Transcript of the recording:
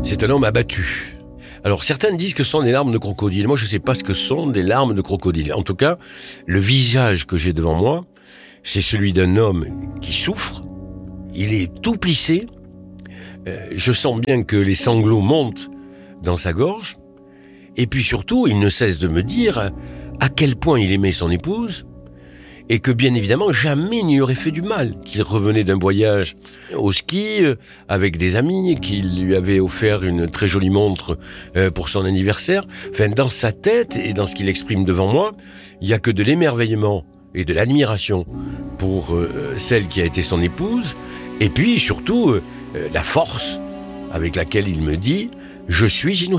C'est un homme abattu. Alors certains disent que ce sont des larmes de crocodile. Moi je ne sais pas ce que sont des larmes de crocodile. En tout cas, le visage que j'ai devant moi, c'est celui d'un homme qui souffre. Il est tout plissé. Je sens bien que les sanglots montent dans sa gorge. Et puis surtout, il ne cesse de me dire à quel point il aimait son épouse et que bien évidemment jamais il n'y aurait fait du mal, qu'il revenait d'un voyage au ski avec des amis, qu'il lui avait offert une très jolie montre pour son anniversaire. Enfin, dans sa tête et dans ce qu'il exprime devant moi, il n'y a que de l'émerveillement et de l'admiration pour celle qui a été son épouse, et puis surtout la force avec laquelle il me dit « Je suis innocent ».